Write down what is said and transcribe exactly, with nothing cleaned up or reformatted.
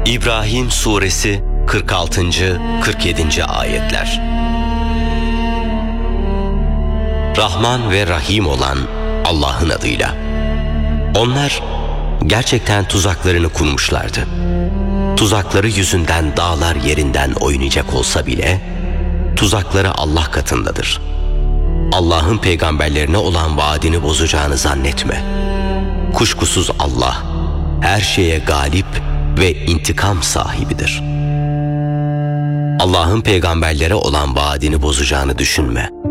İbrahim Suresi kırk altıncı kırk yedinci ayetler. Rahman ve Rahim olan Allah'ın adıyla. Onlar gerçekten tuzaklarını kurmuşlardı. Tuzakları yüzünden dağlar yerinden oynayacak olsa bile tuzakları Allah katındadır. Allah'ın peygamberlerine olan vaadini bozacağını zannetme. Kuşkusuz Allah her şeye galip ve intikam sahibidir. Allah'ın peygamberlere olan vaadini bozacağını düşünme.